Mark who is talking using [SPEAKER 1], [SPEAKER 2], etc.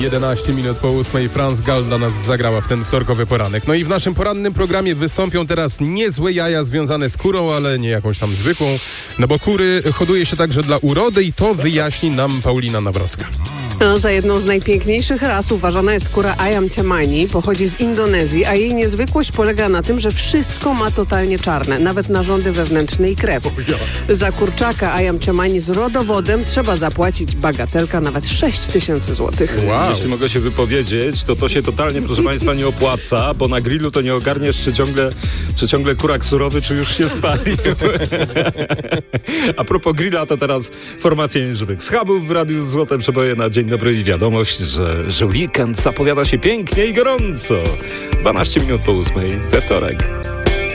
[SPEAKER 1] 11 minut po 8 Franz Gall dla nas zagrała w ten wtorkowy poranek. No i w naszym porannym programie wystąpią teraz niezłe jaja związane z kurą, ale nie jakąś tam zwykłą, no bo kury hoduje się także dla urody i to wyjaśni nam Paulina Nawrocka.
[SPEAKER 2] No, za jedną z najpiękniejszych ras uważana jest kura Ayam Cemani. Pochodzi z Indonezji, a jej niezwykłość polega na tym, że wszystko ma totalnie czarne, nawet narządy wewnętrzne i krew. Za kurczaka Ayam Cemani z rodowodem trzeba zapłacić bagatelka nawet 6000 zł.
[SPEAKER 3] Wow. Jeśli mogę się wypowiedzieć, to się totalnie, proszę Państwa, nie opłaca, bo na grillu to nie ogarniesz, czy ciągle kurak surowy, czy już się spalił. A propos grilla, to teraz formacja nieżywych schabów w Radiu Złote Przeboje na dzień dobry i wiadomość, że weekend zapowiada się pięknie i gorąco. 12 minut po 8 we wtorek.